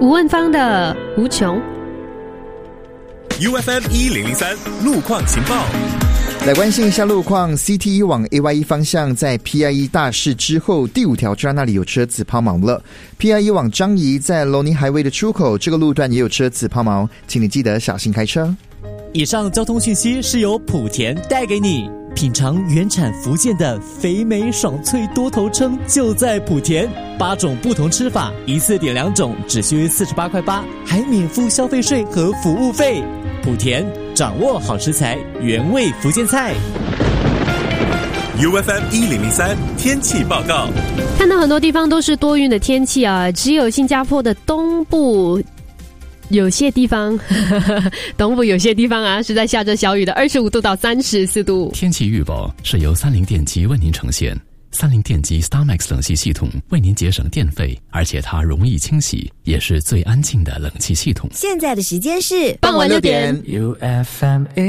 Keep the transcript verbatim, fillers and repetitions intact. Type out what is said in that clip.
吴问芳的无穷。 U F M 一零零三路况情报。 来关心一下路况 ，C T E 往 A Y E 方向在 P I E 大市之后第五条站那里有车子抛锚了。P I E 往樟宜在 Lonely Highway 的出口这个路段也有车子抛锚，请你记得小心开车。 以上交通讯息是由莆田带给你。品尝原产福建的肥美爽脆多头称就在莆田，八种不同吃法，一次点两种，只需四十八块八，还免付消费税和服务费。莆田掌握好食材，原味福建菜。 U F M 一零零三天气报告， 看到很多地方都是多云的天气啊，只有新加坡的东部。有些地方东部有些地方啊是在下着小雨的，二十五度到三十四度。 天气预报是由三菱电机为您呈现。三菱电机 StarMax 冷气系统为您节省电费，而且它容易清洗，也是最安静的冷气系统。 现在的时间是傍晚六点。 U F M